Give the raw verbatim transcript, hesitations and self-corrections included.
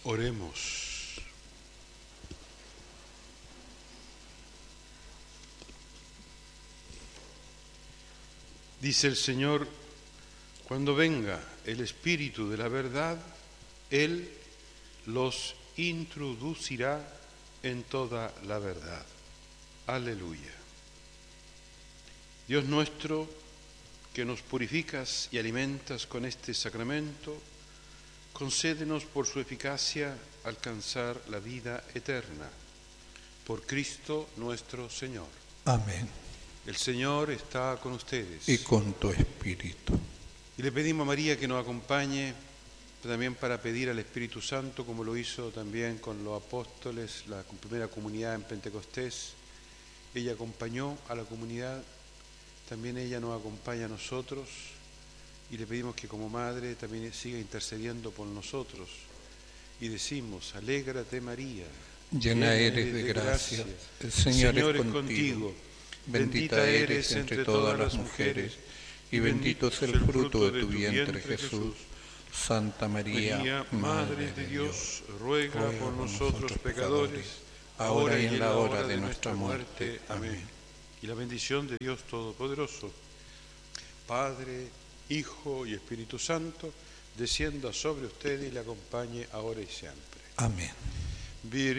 Oremos. Dice el Señor: cuando venga el Espíritu de la verdad, Él los introducirá en toda la verdad. Aleluya. Dios nuestro, que nos purificas y alimentas con este sacramento, concédenos por su eficacia alcanzar la vida eterna. Por Cristo nuestro Señor. Amén. El Señor está con ustedes. Y con tu espíritu. Y le pedimos a María que nos acompañe también para pedir al Espíritu Santo, como lo hizo también con los apóstoles, la primera comunidad en Pentecostés. Ella acompañó a la comunidad, también ella nos acompaña a nosotros, y le pedimos que como madre también siga intercediendo por nosotros. Y decimos: alégrate María, llena eres de gracia, el Señor es contigo, bendita eres entre todas las mujeres, y bendito es el fruto de tu vientre, Jesús. Santa María, María, Madre de Dios, ruega, ruega por nosotros pecadores, ahora y en la hora de nuestra muerte. Amén. Y la bendición de Dios Todopoderoso, Padre, Hijo y Espíritu Santo, descienda sobre usted y le acompañe ahora y siempre. Amén.